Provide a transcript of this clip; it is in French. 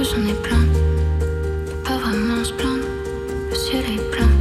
j'en ai plein. Pas vraiment se plaindre, le ciel est plein.